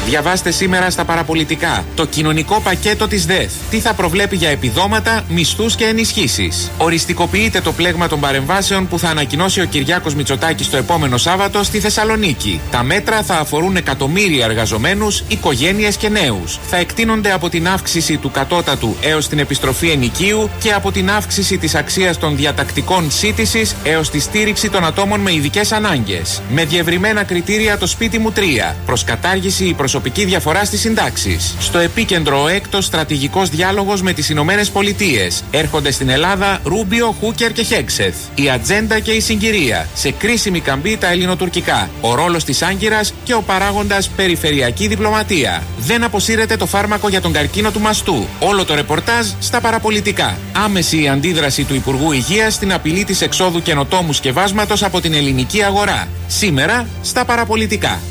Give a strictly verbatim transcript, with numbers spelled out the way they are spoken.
Διαβάστε σήμερα στα παραπολιτικά το κοινωνικό πακέτο της ΔΕΘ. Τι θα προβλέπει για επιδόματα, μισθούς και ενισχύσεις. Οριστικοποιείται το πλέγμα των παρεμβάσεων που θα ανακοινώσει ο Κυριάκος Μητσοτάκης το επόμενο Σάββατο στη Θεσσαλονίκη. Τα μέτρα θα αφορούν εκατομμύρια εργαζομένους, οικογένειες και νέους. Θα εκτείνονται από την αύξηση του κατώτατου έως την επιστροφή ενοικίου και από την αύξηση της αξίας των διατακτικών σύντησης έως τη στήριξη των ατόμων με ειδικές ανάγκες. Με διευρυμένα κριτήρια το σπίτι μου τρία. Προς κατάργηση η προσωπική διαφορά στις συντάξεις. Στο επίκεντρο ο έκτος στρατηγικός διάλογος με τις Ηνωμένες Πολιτείες. Έρχονται στην Ελλάδα Ρούμπιο, Χούκερ και Χέξεθ. Η ατζέντα και η συγκυρία. Σε κρίσιμη καμπή τα ελληνοτουρκικά. Ο ρόλος της Άγκυρας και ο παράγοντας περιφερειακή διπλωματία. Δεν αποσύρεται το φάρμακο για τον καρκίνο του μαστού. Όλο το ρεπορτάζ στα παραπολιτικά. Άμεση η αντίδραση του Υπουργού Υγείας στην απειλή της εξόδου καινοτόμου σκευάσματος από την ελληνική αγορά. Σήμερα στα παραπολιτικά.